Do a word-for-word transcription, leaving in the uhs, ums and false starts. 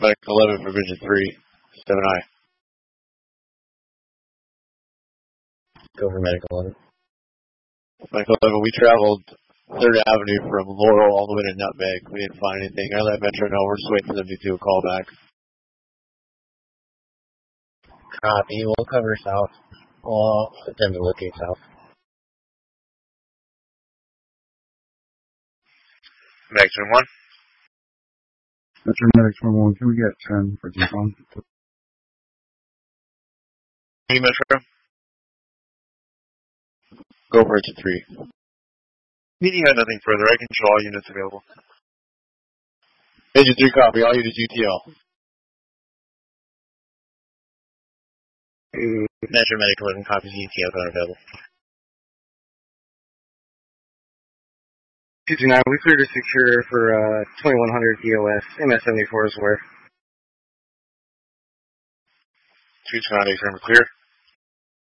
Medic eleven for Vision three, seven I. Go for Medic eleven. Medic eleven, we traveled third Avenue from Laurel all the way to Nutmeg. We didn't find anything. I let Metro know. We're just waiting for them to do a call back. Copy. We'll cover south. Well, attempt to locate south. Medic ten one. Metro Medic ten one, can we get ten for decon? Hey, Metro. Go for it to three. Meeting had nothing further. I control all units available. Vision three copy. All units U T L. Metro Medic eleven copies U T L unavailable. two two nine, we cleared to secure for uh, twenty-one hundred E O S. M S seventy-four is where. two two nine, confirm clear.